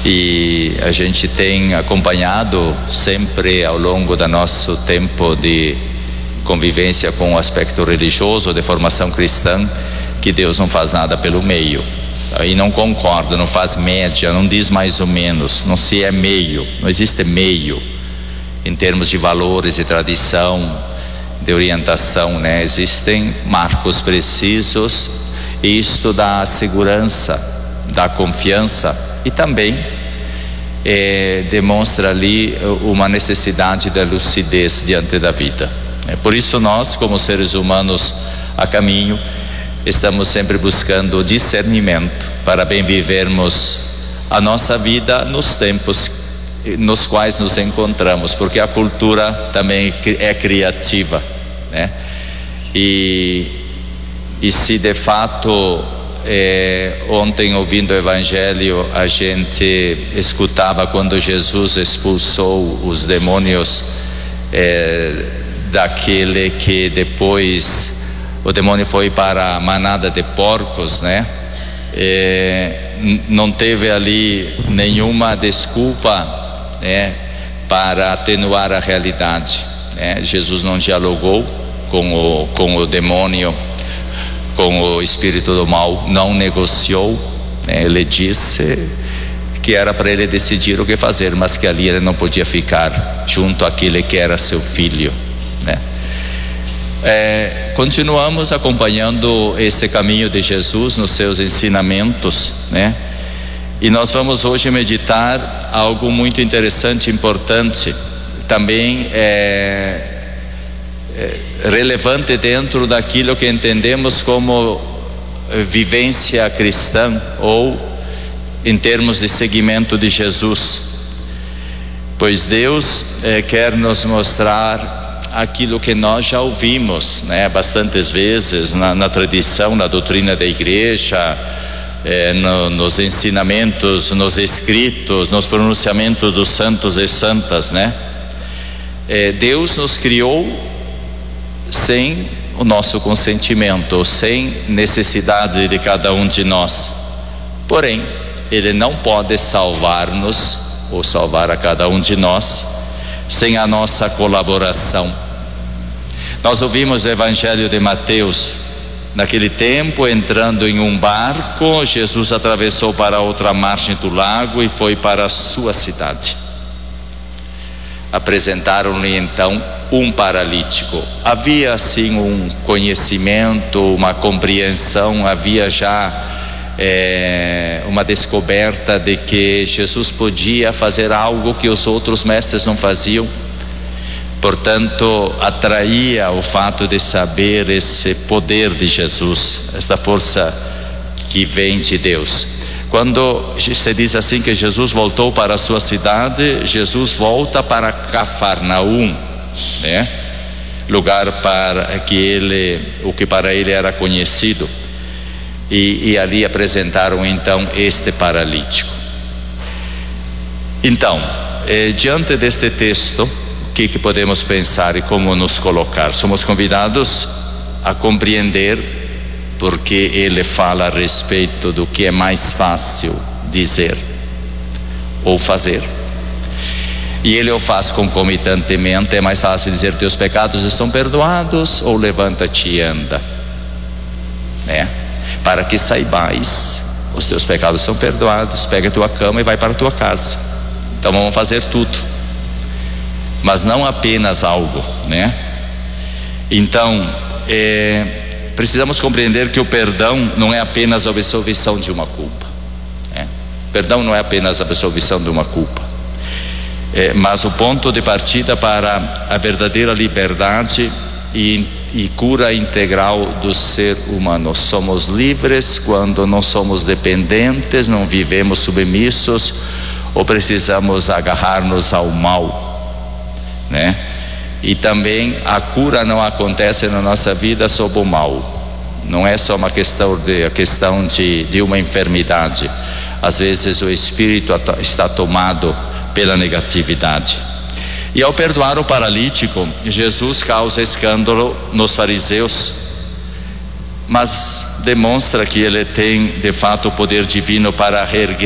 E a gente tem acompanhado sempre ao longo do nosso tempo de convivência com o aspecto religioso, de formação cristã, que Deus não faz nada pelo meio. Aí não concorda, não faz média, não diz mais ou menos, não se é meio, não existe meio em termos de valores, de tradição, de orientação, né? Existem marcos precisos, e isto dá segurança, dá confiança e também demonstra ali uma necessidade da lucidez diante da vida. Por isso nós, como seres humanos a caminho, estamos sempre buscando discernimento para bem vivermos a nossa vida nos tempos nos quais nos encontramos, porque a cultura também é criativa, né? E se de fato ontem, ouvindo o Evangelho, a gente escutava quando Jesus expulsou os demônios daquele que depois o demônio foi para a manada de porcos, né? Não teve ali nenhuma desculpa, né, para atenuar a realidade, né? Jesus não dialogou com o demônio, com o espírito do mal, não negociou, né? Ele disse que era para ele decidir o que fazer, mas que ali ele não podia ficar junto àquele que era seu filho, né? Continuamos acompanhando esse caminho de Jesus nos seus ensinamentos, né? E nós vamos hoje meditar algo muito interessante, importante, também relevante dentro daquilo que entendemos como vivência cristã, ou em termos de seguimento de Jesus, pois Deus quer nos mostrar aquilo que nós já ouvimos, né, bastantes vezes na tradição, na doutrina da igreja, nos ensinamentos, nos escritos, nos pronunciamentos dos santos e santas, né? Deus nos criou sem o nosso consentimento, sem necessidade de cada um de nós. Porém, Ele não pode salvar-nos ou salvar a cada um de nós sem a nossa colaboração. Nós ouvimos do Evangelho de Mateus: naquele tempo, entrando em um barco, Jesus atravessou para outra margem do lago e foi para a sua cidade. Apresentaram-lhe então um paralítico. Havia assim um conhecimento, uma compreensão, havia já uma descoberta de que Jesus podia fazer algo que os outros mestres não faziam. Portanto, atraía o fato de saber esse poder de Jesus, esta força que vem de Deus. Quando se diz assim que Jesus voltou para a sua cidade, Jesus volta para Cafarnaum, né? Lugar para que o que para ele era conhecido. E ali apresentaram então este paralítico. Então, diante deste texto, o que podemos pensar e como nos colocar? Somos convidados a compreender, porque ele fala a respeito do que é mais fácil dizer ou fazer, e ele o faz concomitantemente. É mais fácil dizer: teus pecados estão perdoados, ou levanta-te e anda, né? Para que saibais, os teus pecados são perdoados, pega a tua cama e vai para a tua casa. Então vamos fazer tudo, mas não apenas algo, né? Então precisamos compreender que o perdão não é apenas a absolvição de uma culpa, né? Perdão não é apenas a absolvição de uma culpa, mas o ponto de partida para a verdadeira liberdade e cura integral do ser humano. Somos livres quando não somos dependentes, não vivemos submissos ou precisamos agarrar-nos ao mal, né? E também a cura não acontece na nossa vida sob o mal. Não é só uma questão de uma enfermidade. Às vezes o espírito está tomado pela negatividade. E ao perdoar o paralítico, Jesus causa escândalo nos fariseus, mas demonstra que ele tem de fato o poder divino para reerguer